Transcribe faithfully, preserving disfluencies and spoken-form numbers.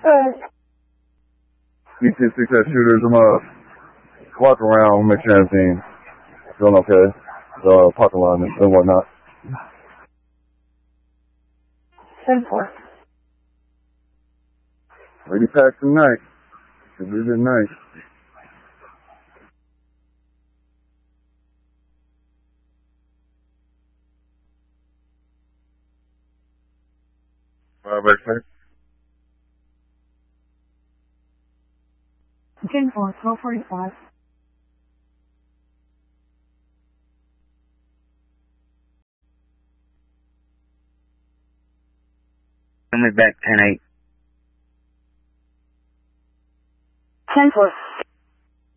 B T six S shooters, I'm uh, walk around, make sure everything feeling okay. The parking lot and, and whatnot. ten four. Ready pack tonight. Should be a good night. Five by six. ten four, twelve forty-five. Coming back ten eight. ten four.